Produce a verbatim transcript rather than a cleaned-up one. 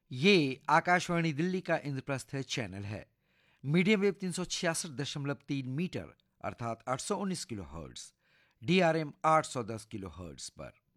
ये आकाशवाणी दिल्ली का इंद्रप्रस्थ चैनल है। मीडियम वेव तीन सौ छियासठ दशमलव तीन मीटर अर्थात आठ सौ उन्नीस kilo hertz, D R M आठ सौ दस किलो हर्ट्ज पर।